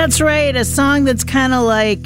That's right. A song that's kind of like,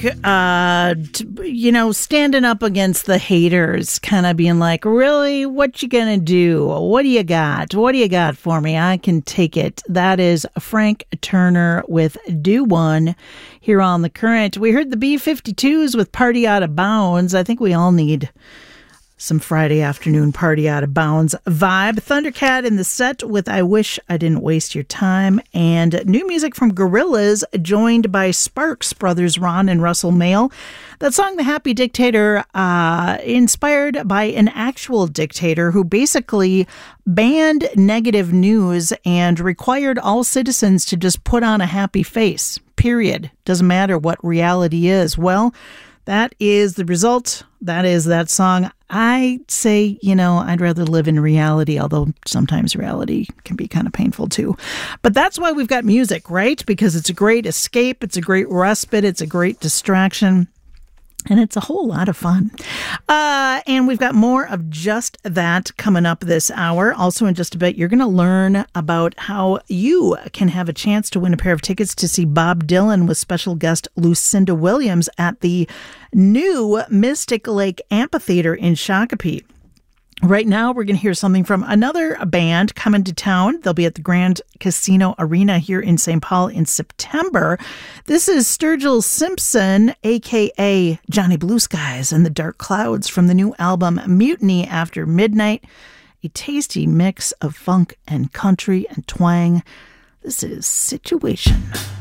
standing up against the haters, kind of being like, really, what you gonna do? What do you got? What do you got for me? I can take it. That is Frank Turner with Do One here on The Current. We heard the B-52s with Party Out of Bounds. I think we all need some Friday afternoon party out of bounds vibe. Thundercat in the set with I Wish I Didn't Waste Your Time, and new music from Gorillaz, joined by Sparks brothers Ron and Russell Mael. That song, The Happy Dictator, inspired by an actual dictator who basically banned negative news and required all citizens to just put on a happy face, period. Doesn't matter what reality is. Well, that is the result. That is that song. I say, I'd rather live in reality, although sometimes reality can be kind of painful too. But that's why we've got music, right? Because it's a great escape. It's a great respite. It's a great distraction. And it's a whole lot of fun. And we've got more of just that coming up this hour. Also, in just a bit, you're going to learn about how you can have a chance to win a pair of tickets to see Bob Dylan with special guest Lucinda Williams at the new Mystic Lake Amphitheater in Shakopee. Right now, we're going to hear something from another band coming to town. They'll be at the Grand Casino Arena here in St. Paul in September. This is Sturgill Simpson, a.k.a. Johnny Blue Skies and the Dark Clouds, from the new album Mutiny After Midnight, a tasty mix of funk and country and twang. This is Situation.